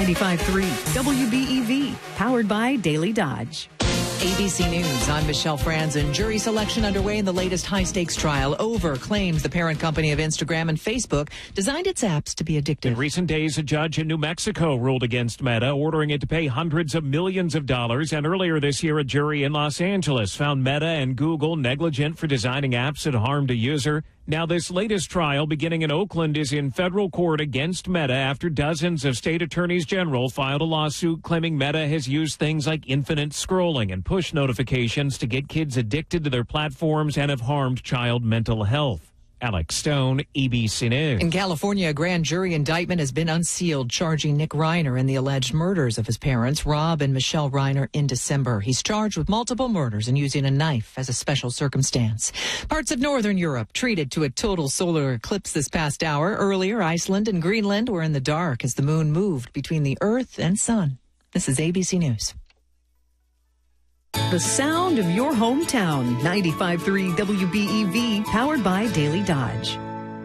95.3 WBEV, powered by Daily Dodge. ABC News, I'm Michelle Franzen. Jury selection underway in the latest high-stakes trial. Over claims the parent company of Instagram and Facebook designed its apps to be addictive. In recent days, a judge in New Mexico ruled against Meta, ordering it to pay hundreds of millions of dollars. And earlier this year, a jury in Los Angeles found Meta and Google negligent for designing apps that harmed a user. Now, this latest trial, beginning in Oakland, is in federal court against Meta after dozens of state attorneys general filed a lawsuit claiming Meta has used things like infinite scrolling and push notifications to get kids addicted to their platforms and have harmed child mental health. Alex Stone, ABC News. In California, a grand jury indictment has been unsealed, charging Nick Reiner in the alleged murders of his parents, Rob and Michelle Reiner, in December. He's charged with multiple murders and using a knife as a special circumstance. Parts of northern Europe treated to a total solar eclipse this past hour. Earlier, Iceland and Greenland were in the dark as the moon moved between the Earth and sun. This is ABC News. The sound of your hometown. 95.3 WBEV, powered by Daily Dodge.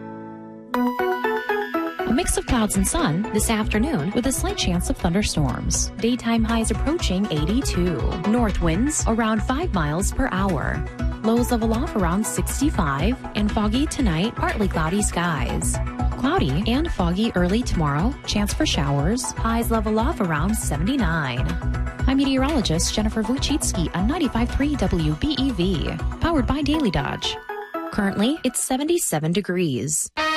A mix of clouds and sun this afternoon with a slight chance of thunderstorms. Daytime highs approaching 82. North winds around 5 miles per hour. Lows level off around 65 and foggy tonight, partly cloudy skies. Cloudy and foggy early tomorrow. Chance for showers. Highs level off around 79. I'm meteorologist Jennifer Wojcicki on 95.3 WBEV, powered by Daily Dodge. Currently, it's 77 degrees.